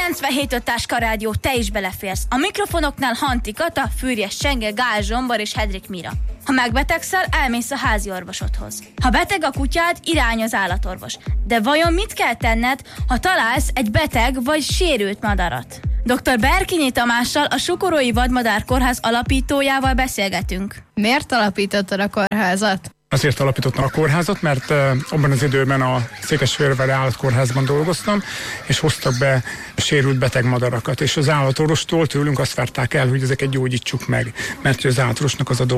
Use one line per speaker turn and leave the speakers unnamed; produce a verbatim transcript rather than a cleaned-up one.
kilencvenhét öt Táska Rádió, te is beleférsz. A mikrofonoknál Hanti Kata, Füriyes Csenge, Gál Zsombor és Hedrik Mira. Ha megbetegszel, elmész a házi orvosodhoz. Ha beteg a kutyád, irány az állatorvos. De vajon mit kell tenned, ha találsz egy beteg vagy sérült madarat? doktor Berkinyi Tamással, a Sukorói Vadmadár Kórház alapítójával beszélgetünk.
Miért alapítottad a kórházat?
Azért alapítottam a kórházat, mert uh, abban az időben a Székesfehérvári állatkórházban dolgoztam, és hoztak be sérült beteg madarakat, és az állatorvostól tőlünk azt várták el, hogy ezeket gyógyítsuk meg, mert az állatorvosnak az a